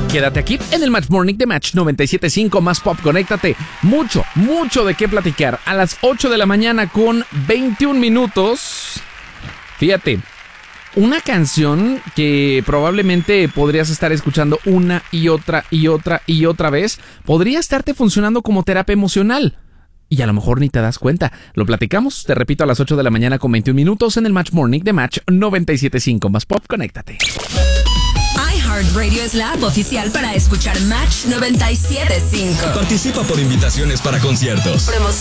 Quédate aquí en el Match Morning de Match 97.5 Más Pop. Conéctate. Mucho de qué platicar. A las 8 de la mañana con 21 minutos. Fíjate, una canción que probablemente podrías estar escuchando una y otra vez, podría estarte funcionando como terapia emocional. Y a lo mejor ni te das cuenta. Lo platicamos, te repito, a las 8 de la mañana con 21 minutos en el Match Morning de Match 97.5 Más Pop. Conéctate. iHeartRadio es la app oficial para escuchar Match 97.5. Participa por invitaciones para conciertos,